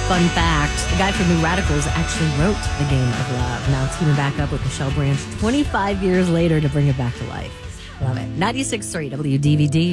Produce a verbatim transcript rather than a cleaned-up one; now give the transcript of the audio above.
Fun fact, the guy from New Radicals actually wrote The Game of Love. Now teaming back up with Michelle Branch twenty-five years later to bring it back to life. Love it. ninety-six point three W D V D.